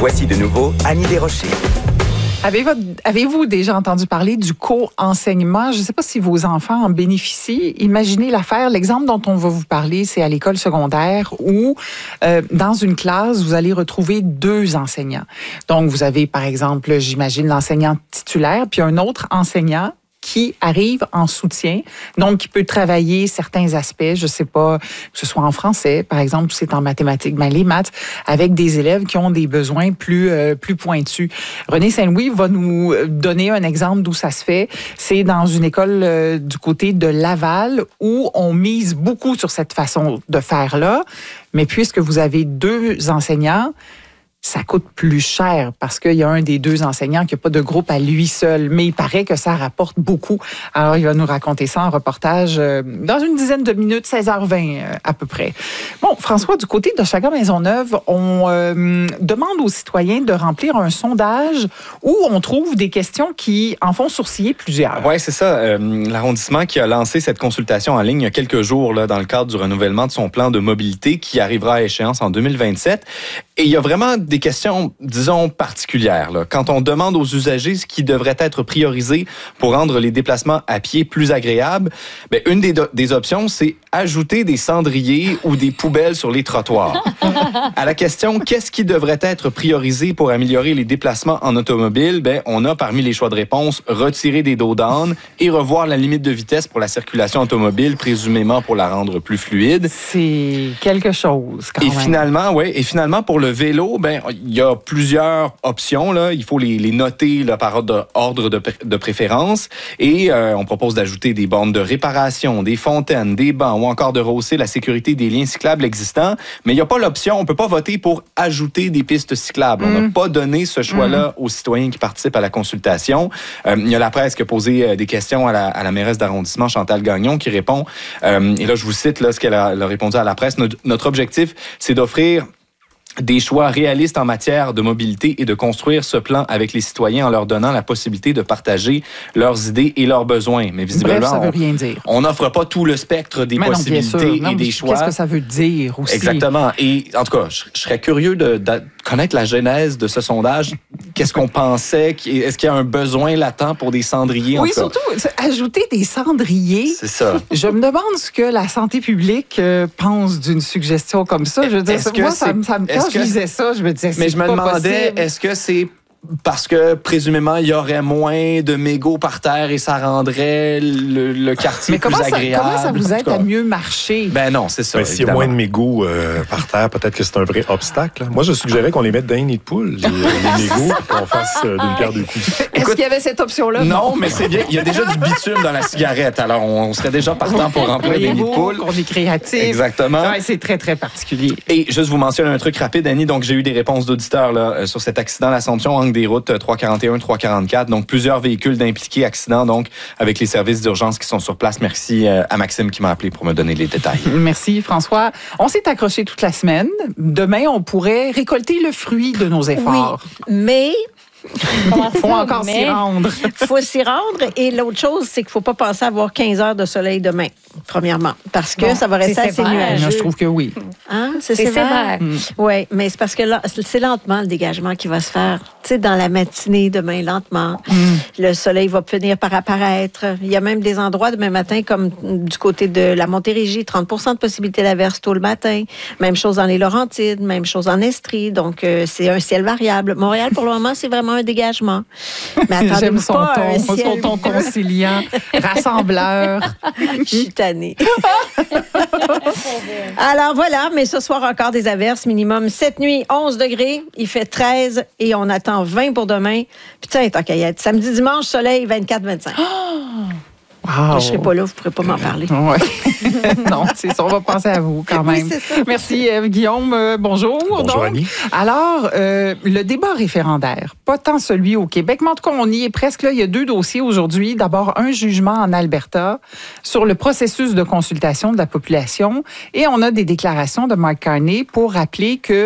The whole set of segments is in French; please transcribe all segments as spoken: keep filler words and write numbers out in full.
Voici de nouveau Annie Desrochers. Avez-vous déjà entendu parler du co-enseignement? Je ne sais pas si vos enfants en bénéficient. Imaginez l'affaire. L'exemple dont on va vous parler, c'est à l'école secondaire où, euh, dans une classe, vous allez retrouver deux enseignants. Donc, vous avez, par exemple, j'imagine, l'enseignant titulaire, puis un autre enseignant qui arrive en soutien, donc qui peut travailler certains aspects, je sais pas, que ce soit en français, par exemple, c'est en mathématiques, ben les maths, avec des élèves qui ont des besoins plus euh, plus pointus. René Saint-Louis va nous donner un exemple d'où ça se fait. C'est dans une école euh, du côté de Laval où on mise beaucoup sur cette façon de faire-là, mais puisque vous avez deux enseignants, ça coûte plus cher parce qu'il y a un des deux enseignants qui n'a pas de groupe à lui seul. Mais il paraît que ça rapporte beaucoup. Alors, il va nous raconter ça en reportage euh, dans une dizaine de minutes, seize heures vingt euh, à peu près. Bon, François, du côté d'Oshaga-Maisonneuve, on euh, demande aux citoyens de remplir un sondage où on trouve des questions qui en font sourciller plusieurs. Oui, c'est ça. Euh, l'arrondissement qui a lancé cette consultation en ligne il y a quelques jours là, dans le cadre du renouvellement de son plan de mobilité qui arrivera à échéance en deux mille vingt-sept. Et il y a vraiment des questions, disons, particulières. Là. Quand on demande aux usagers ce qui devrait être priorisé pour rendre les déplacements à pied plus agréables, bien, une des, do- des options, c'est ajouter des cendriers ou des poubelles sur les trottoirs. À la question « Qu'est-ce qui devrait être priorisé pour améliorer les déplacements en automobile? » Bien, on a parmi les choix de réponse retirer des dos d'âne et revoir la limite de vitesse pour la circulation automobile, présumément pour la rendre plus fluide. C'est quelque chose, quand et même. Finalement, ouais, et finalement, pour le vélo, ben il y a plusieurs options. Là. Il faut les, les noter là, par ordre de, ordre de, de préférence. Et euh, on propose d'ajouter des bornes de réparation, des fontaines, des bancs ou encore de rehausser la sécurité des liens cyclables existants. Mais il n'y a pas l'option, on ne peut pas voter pour ajouter des pistes cyclables. Mm. On n'a pas donné ce choix-là mm. aux citoyens qui participent à la consultation. Euh, il y a la presse qui a posé euh, des questions à la, à la mairesse d'arrondissement, Chantal Gagnon, qui répond. Euh, et là, je vous cite là, ce qu'elle a, elle a répondu à la presse. Notre, notre objectif, c'est d'offrir des choix réalistes en matière de mobilité et de construire ce plan avec les citoyens en leur donnant la possibilité de partager leurs idées et leurs besoins. Mais visiblement, Bref, ça veut rien dire. On n'offre pas tout le spectre des mais possibilités non, et non, des choix. Qu'est-ce que ça veut dire aussi? Exactement. Et en tout cas, je, je serais curieux de, de connaître la genèse de ce sondage. Qu'est-ce qu'on pensait? Est-ce qu'il y a un besoin latent pour des cendriers? Oui, surtout, ajouter des cendriers. C'est ça. Je me demande ce que la santé publique euh, pense d'une suggestion comme ça. Je veux dire, est-ce que moi, ça, ça me quand je lisais ça, je me disais, c'est mais je me pas demandais, possible. est-ce que c'est parce que, présumément, il y aurait moins de mégots par terre et ça rendrait le, le quartier mais plus ça, agréable. Comment ça vous aide à mieux marcher? Ben non, c'est ça. Ben, s'il y a moins de mégots euh, par terre, peut-être que c'est un vrai obstacle. Moi, je suggérais qu'on les mette dans un nid de poule, les, les mégots, et qu'on fasse euh, d'une pierre deux coups. Est-ce qu'il y avait cette option-là? Non, non, mais c'est bien. Il y a déjà du bitume dans la cigarette. Alors, on serait déjà partant pour remplir des nids de poule. On est créatif. Exactement. Ouais, c'est très, très particulier. Et juste vous mentionner un truc rapide, Annie. Donc, j'ai eu des réponses d'auditeurs là, sur cet accident, l'Assomption, angle des routes trois cent quarante et un, trois cent quarante-quatre. Donc, plusieurs véhicules d'impliqués, accidents, donc, avec les services d'urgence qui sont sur place. Merci euh, à Maxime qui m'a appelé pour me donner les détails. Merci, François. On s'est accroché toute la semaine. Demain, on pourrait récolter le fruit de nos efforts. Oui, mais... Il faut encore s'y rendre. Il faut s'y rendre. Et l'autre chose, c'est qu'il ne faut pas passer à avoir quinze heures de soleil demain, premièrement. Parce que bon, ça va rester assez nuageux. Je trouve que oui. Hein? C'est, c'est sévère. sévère. Mmh. Oui, mais c'est parce que là, c'est lentement le dégagement qui va se faire. Tu sais, dans la matinée, demain, lentement. Mmh. Le soleil va finir par apparaître. Il y a même des endroits demain matin, comme du côté de la Montérégie, trente pour cent de possibilité d'averse tôt le matin. Même chose dans les Laurentides, même chose en Estrie. Donc, euh, c'est un ciel variable. Montréal, pour le moment, c'est vraiment un dégagement. Mais attendez, j'aime son pas ton, un ciel... son ton conciliant, rassembleur. Je suis tannée. Alors voilà, mais ce soir encore des averses, minimum cette nuit, onze degrés, il fait treize et on attend vingt pour demain. Putain, tant qu'à y être. Samedi, dimanche, soleil, vingt-quatre vingt-cinq. Oh! Wow. Je ne serai pas là, vous ne pourrez pas m'en parler. Ouais. Non, c'est ça, on va penser à vous quand même. Oui, c'est ça. Merci, euh, Guillaume. Euh, bonjour. Bonjour, donc. Annie. Alors, euh, le débat référendaire, pas tant celui au Québec, mais en tout cas, on y est presque là. Il y a deux dossiers aujourd'hui. D'abord, un jugement en Alberta sur le processus de consultation de la population et on a des déclarations de Mark Carney pour rappeler que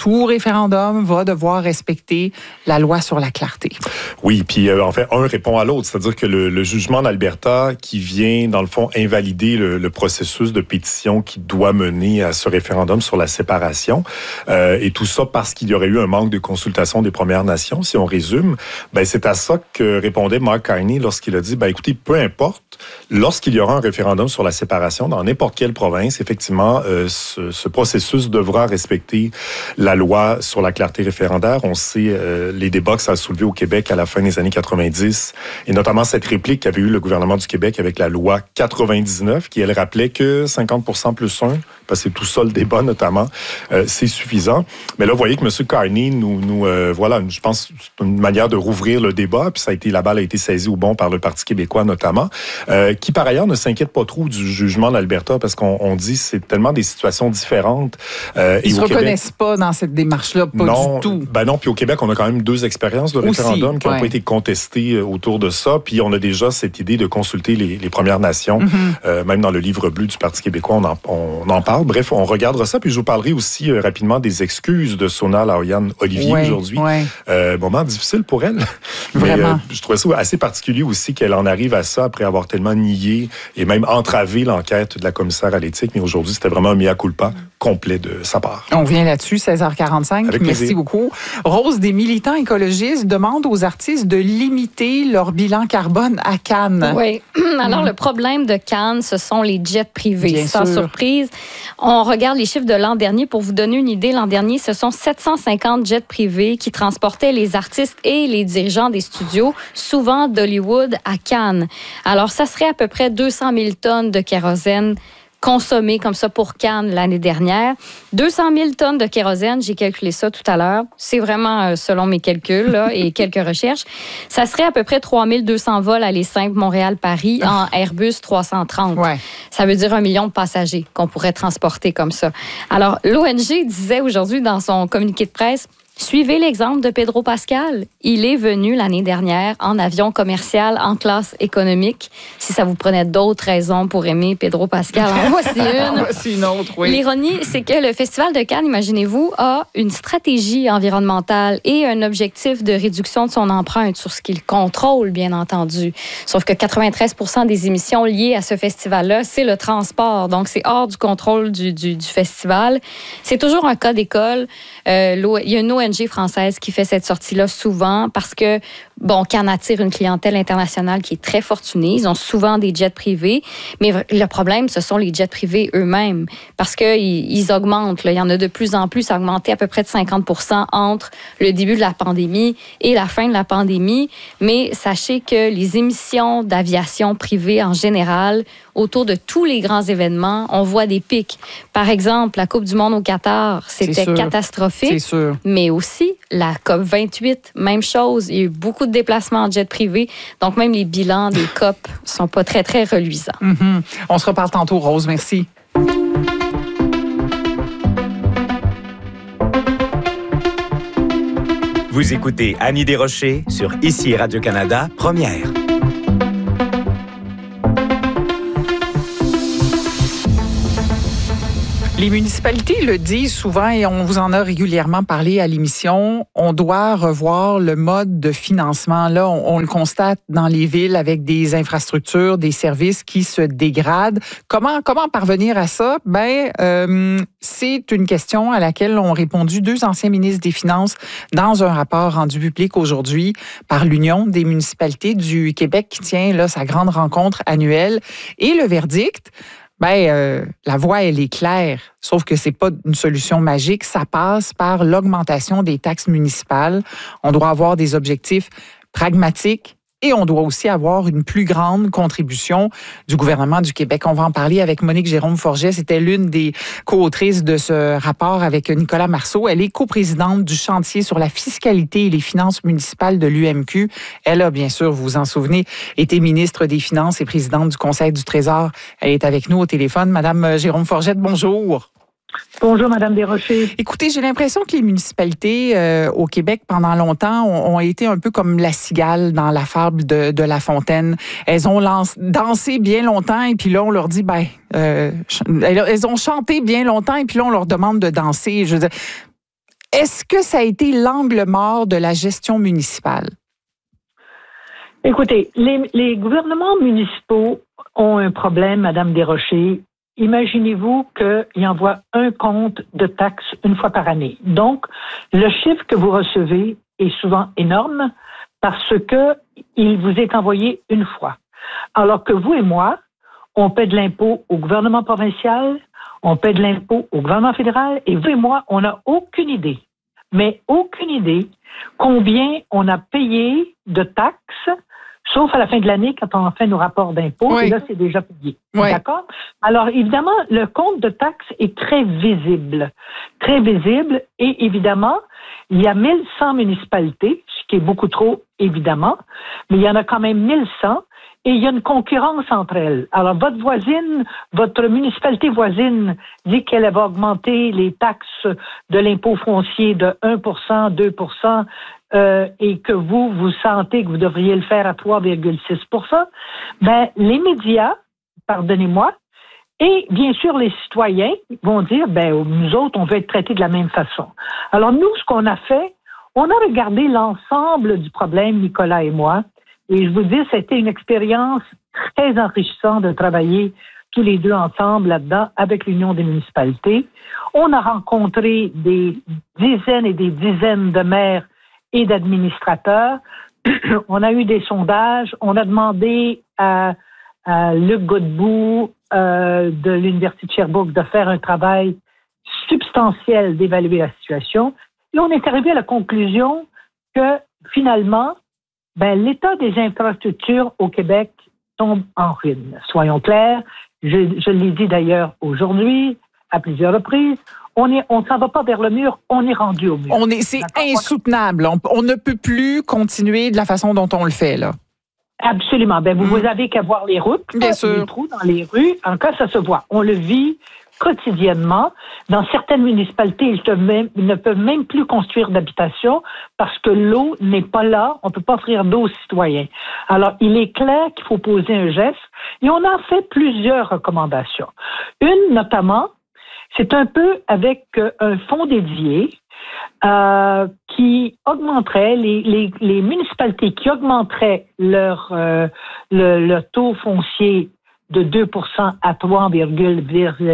tout référendum va devoir respecter la loi sur la clarté. Oui, puis euh, en fait, un répond à l'autre. C'est-à-dire que le, le jugement d'Alberta qui vient, dans le fond, invalider le, le processus de pétition qui doit mener à ce référendum sur la séparation, euh, et tout ça parce qu'il y aurait eu un manque de consultation des Premières Nations, si on résume, ben c'est à ça que répondait Mark Carney lorsqu'il a dit, ben écoutez, peu importe, lorsqu'il y aura un référendum sur la séparation dans n'importe quelle province, effectivement, euh, ce, ce processus devra respecter la loi sur la clarté référendaire. On sait euh, les débats que ça a soulevé au Québec à la fin des années quatre-vingt-dix, et notamment cette réplique qu'avait eu le gouvernement du Québec avec la loi quatre-vingt-dix-neuf, qui, elle, rappelait que cinquante pour cent plus un, parce que c'est tout ça le débat notamment, euh, c'est suffisant. Mais là, vous voyez que M. Carney nous, nous euh, voilà, je pense que c'est une manière de rouvrir le débat, puis ça a été, la balle a été saisie au bon par le Parti québécois notamment, euh, qui par ailleurs ne s'inquiète pas trop du jugement d'Alberta, parce qu'on on dit c'est tellement des situations différentes. Euh, Ils ne se Québec, reconnaissent pas dans cette démarche-là, pas non, du tout. Ben non, puis au Québec, on a quand même deux expériences de référendum Aussi, qui n'ont ouais. pas été contestées autour de ça, puis on a déjà cette idée de consulter les, les Premières Nations, mm-hmm. euh, même dans le livre bleu du Parti québécois, on en, on en parle. Bref, on regardera ça, puis je vous parlerai aussi euh, rapidement des excuses de Sona Laoyan-Olivier ouais, aujourd'hui. Ouais. Euh, moment difficile pour elle. Vraiment. Mais, euh, je trouvais ça assez particulier aussi qu'elle en arrive à ça après avoir tellement nié et même entravé l'enquête de la commissaire à l'éthique. Mais aujourd'hui, c'était vraiment un mea culpa complet de sa part. On vient là-dessus, seize heures quarante-cinq. Avec Merci plaisir. beaucoup. Rose, des militants écologistes demandent aux artistes de limiter leur bilan carbone à Cannes. Oui. Alors, mmh. le problème de Cannes, ce sont les jets privés. Bien Sans sûr. surprise, on regarde les chiffres de l'an dernier. Pour vous donner une idée, l'an dernier, ce sont sept cent cinquante jets privés qui transportaient les artistes et les dirigeants des studios, souvent d'Hollywood, à Cannes. Alors, ça serait à peu près deux cent mille tonnes de kérosène consommé comme ça pour Cannes l'année dernière. deux cent mille tonnes de kérosène, j'ai calculé ça tout à l'heure. C'est vraiment euh, selon mes calculs là, et quelques recherches. Ça serait à peu près trois mille deux cents vols aller simple Montréal-Paris en Airbus trois cent trente. Ouais. Ça veut dire un million de passagers qu'on pourrait transporter comme ça. Alors, l'O N G disait aujourd'hui dans son communiqué de presse, suivez l'exemple de Pedro Pascal. Il est venu l'année dernière en avion commercial en classe économique. Si ça vous prenait d'autres raisons pour aimer Pedro Pascal, en voici une. voici une autre, oui. L'ironie, c'est que le Festival de Cannes, imaginez-vous, a une stratégie environnementale et un objectif de réduction de son empreinte sur ce qu'il contrôle, bien entendu. Sauf que quatre-vingt-treize pour cent des émissions liées à ce festival-là, c'est le transport. Donc, c'est hors du contrôle du, du, du festival. C'est toujours un cas d'école. Euh, il y a une O N G française qui fait cette sortie-là souvent parce que, bon, Cannes attire une clientèle internationale qui est très fortunée. Ils ont souvent des jets privés. Mais le problème, ce sont les jets privés eux-mêmes parce qu'ils ils augmentent. Là. Il y en a de plus en plus. Ça a augmenté à peu près de cinquante pour cent entre le début de la pandémie et la fin de la pandémie. Mais sachez que les émissions d'aviation privée en général, autour de tous les grands événements, on voit des pics. Par exemple, la Coupe du monde au Qatar, c'était catastrophique. C'est sûr. Mais aussi, la COP vingt-huit, même chose. Il y a eu beaucoup de déplacements en jet privé. Donc, même les bilans des COP sont pas très, très reluisants. Mm-hmm. On se reparle tantôt, Rose. Merci. Vous écoutez Annie Desrochers sur Ici Radio-Canada, Première. Les municipalités le disent souvent et on vous en a régulièrement parlé à l'émission. On doit revoir le mode de financement. Là, on, on le constate dans les villes avec des infrastructures, des services qui se dégradent. Comment comment parvenir à ça? Ben, euh, c'est une question à laquelle ont répondu deux anciens ministres des Finances dans un rapport rendu public aujourd'hui par l'Union des municipalités du Québec qui tient là sa grande rencontre annuelle. Et le verdict, ben, euh, la voie, elle est claire, sauf que c'est pas une solution magique. Ça passe par l'augmentation des taxes municipales. On doit avoir des objectifs pragmatiques et on doit aussi avoir une plus grande contribution du gouvernement du Québec. On va en parler avec Monique Jérôme-Forget. C'était l'une des co-autrices de ce rapport avec Nicolas Marceau. Elle est coprésidente du chantier sur la fiscalité et les finances municipales de l'U M Q. Elle a, bien sûr, vous vous en souvenez, été ministre des Finances et présidente du Conseil du Trésor. Elle est avec nous au téléphone. Madame Jérôme-Forget, bonjour. Bonjour, Madame Desrochers. Écoutez, j'ai l'impression que les municipalités euh, au Québec, pendant longtemps, ont, ont été un peu comme la cigale dans la fable de, de La Fontaine. Elles ont lancé, dansé bien longtemps et puis là, on leur dit, ben, euh, elles ont chanté bien longtemps et puis là, on leur demande de danser. Je veux dire, Est-ce que ça a été l'angle mort de la gestion municipale? Écoutez, les, les gouvernements municipaux ont un problème, Madame Desrochers. Imaginez-vous qu'ils envoient un compte de taxes une fois par année. Donc, le chiffre que vous recevez est souvent énorme parce que il vous est envoyé une fois. Alors que vous et moi, on paie de l'impôt au gouvernement provincial, on paie de l'impôt au gouvernement fédéral, et vous et moi, on n'a aucune idée, mais aucune idée combien on a payé de taxes, sauf à la fin de l'année quand on fait nos rapports d'impôt, oui. Et là, c'est déjà payé. Oui. D'accord? Alors, évidemment, le compte de taxes est très visible. Très visible. Et évidemment, il y a mille cent municipalités, ce qui est beaucoup trop, évidemment, mais il y en a quand même mille cent. Et il y a une concurrence entre elles. Alors, votre voisine, votre municipalité voisine dit qu'elle va augmenter les taxes de l'impôt foncier de un pour cent, deux pour cent, euh, et que vous, vous sentez que vous devriez le faire à trois virgule six pour cent. Ben, les médias, pardonnez-moi, et bien sûr, les citoyens vont dire, ben, nous autres, on veut être traités de la même façon. Alors, nous, ce qu'on a fait, on a regardé l'ensemble du problème, Nicolas et moi. Et je vous dis, c'était une expérience très enrichissante de travailler tous les deux ensemble là-dedans avec l'Union des municipalités. On a rencontré des dizaines et des dizaines de maires et d'administrateurs. On a eu des sondages. On a demandé à, à Luc Godbout euh, de l'Université de Sherbrooke de faire un travail substantiel d'évaluer la situation. Et on est arrivé à la conclusion que finalement, ben, l'état des infrastructures au Québec tombe en ruine. Soyons clairs, je, je l'ai dit d'ailleurs aujourd'hui, à plusieurs reprises, on est, on s'en va pas vers le mur, on est rendu au mur. On est, c'est D'accord? insoutenable. On, on ne peut plus continuer de la façon dont on le fait, là. Absolument. Ben, vous, mmh. vous avez qu'à voir les routes, Bien les sûr. trous dans les rues. En cas, ça se voit. On le vit quotidiennement. Dans certaines municipalités, ils, te même, ils ne peuvent même plus construire d'habitation parce que l'eau n'est pas là. On ne peut pas offrir d'eau aux citoyens. Alors, il est clair qu'il faut poser un geste et on a fait plusieurs recommandations. Une, notamment, c'est un peu avec un fonds dédié euh, qui augmenterait, les, les, les municipalités qui augmenteraient leur, euh, le, le taux foncier de deux pour cent à trois virgule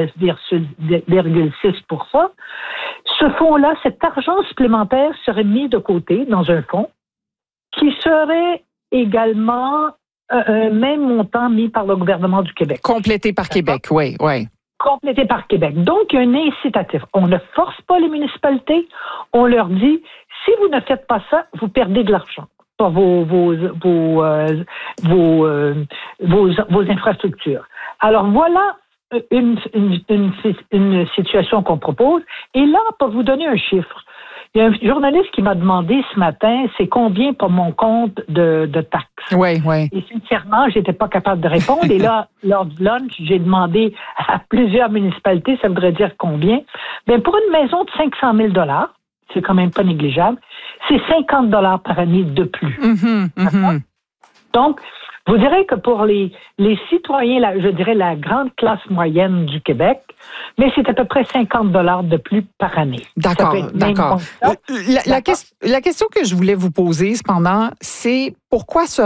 six pour cent. Ce fonds-là, cet argent supplémentaire serait mis de côté dans un fonds qui serait également un même montant mis par le gouvernement du Québec. Complété par Québec, oui, oui. Complété par Québec. Donc, il y a un incitatif. On ne force pas les municipalités. On leur dit, si vous ne faites pas ça, vous perdez de l'argent. Vos, vos, vos, euh, vos, euh, vos, vos infrastructures. Alors voilà une, une, une, une situation qu'on propose. Et là, pour vous donner un chiffre, il y a un journaliste qui m'a demandé ce matin, c'est combien pour mon compte de, de taxes? Oui, oui. Et sincèrement, j'étais pas capable de répondre. Et là, lors du lunch, j'ai demandé à plusieurs municipalités, ça voudrait dire combien? Bien, pour une maison de cinq cent mille dollars, c'est quand même pas négligeable, c'est cinquante dollars par année de plus. Mm-hmm, mm-hmm. Donc, vous direz que pour les, les citoyens, la, je dirais la grande classe moyenne du Québec, mais c'est à peu près cinquante dollars de plus par année. D'accord, d'accord. La, la, la, question, la question que je voulais vous poser, cependant, c'est pourquoi ce